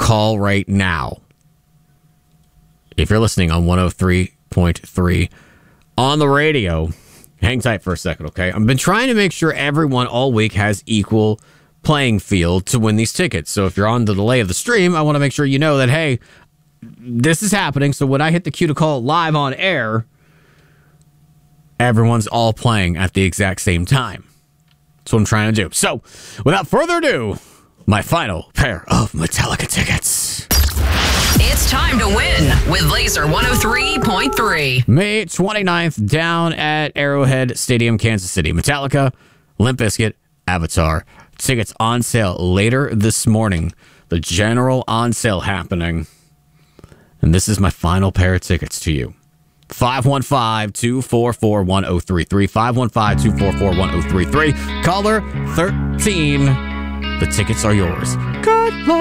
call right now. If you're listening on 103.3 on the radio, hang tight for a second, okay? I've been trying to make sure everyone all week has equal playing field to win these tickets. So if you're on the delay of the stream, I want to make sure you know that, hey, this is happening. So when I hit the cue to call it live on air, everyone's all playing at the exact same time. That's what I'm trying to do. So without further ado, my final pair of Metallica tickets. It's time to win with Laser 103.3. May 29th, down at Arrowhead Stadium, Kansas City. Metallica, Limp Bizkit, Avatar. Tickets on sale later this morning. The general on sale happening. And this is my final pair of tickets to you. 515-244-1033. 515-244-1033. Caller 13. The tickets are yours. Good luck.